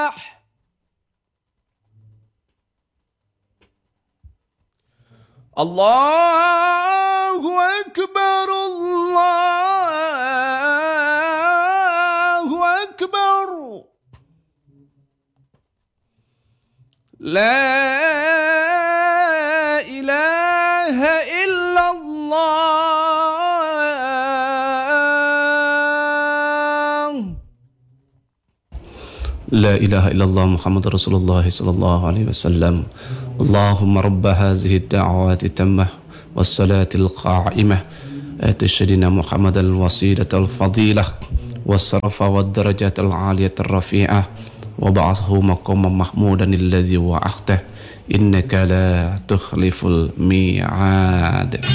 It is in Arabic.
الله أكبر الله أكبر لا إله إلا الله لا إله إلا الله محمد رسول الله صلى الله عليه وسلم اللهم رب هذه الدعوات التامة والصلاة القائمة آت سيدنا محمد الوسيلة الفضيلة والشرف والدرجات العالية الرفيعة وبعثه مقاما محمودا الذي وعدته إنك لا تخلف الميعاد.